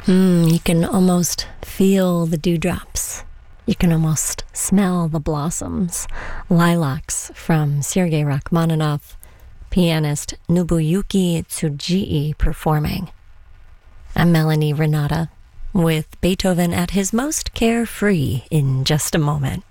You can almost feel the dewdrops. You can almost smell the blossoms. Lilacs from Sergei Rachmaninoff, pianist Nobuyuki Tsujii performing. I'm Melanie Renata with Beethoven at his most carefree in just a moment.